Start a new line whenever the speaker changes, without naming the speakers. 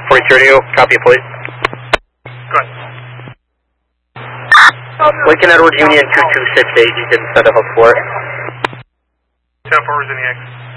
42 radio, copy a plate.
Go ahead.
Lincoln Edward Union 2268, you can set up a 4.
Set up for Virginia X.